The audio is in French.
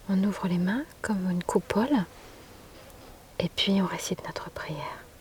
On ouvre les mains comme une coupole et puis on récite notre prière.